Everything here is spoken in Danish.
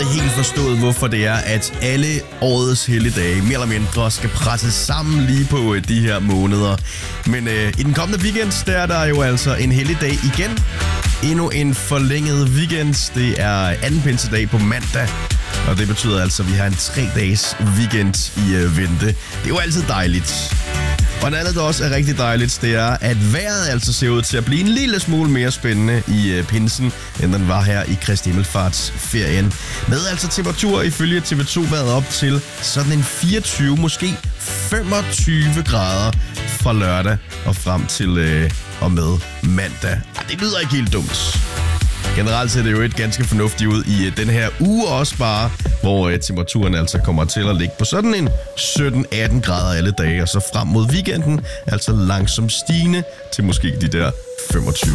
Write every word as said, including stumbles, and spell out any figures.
aldrig helt forstået, hvorfor det er, at alle årets helligdage mere eller mindre skal presses sammen lige på øh, de her måneder. Men øh, i den kommende weekend, der er der jo altså en helligdag igen. Endnu en forlænget weekend. Det er anden pinsedag på mandag. Og det betyder altså, at vi har en tre-dages weekend i øh, vente. Det er jo altid dejligt. Og en andet, der også er rigtig dejligt, det er, at vejret altså ser ud til at blive en lille smule mere spændende i øh, pinsen, end den var her i Kristi Himmelfartsferien. Med altså temperaturer ifølge T V to været op til sådan en fireogtyve, måske femogtyve grader fra lørdag og frem til øh, og med mandag. Ej, det lyder ikke helt dumt. Generelt ser det jo et ganske fornuftigt ud i uh, den her uge også bare, hvor uh, temperaturen altså kommer til at ligge på sådan en sytten atten grader alle dage, og så frem mod weekenden altså langsomt stigende til måske de der femogtyve.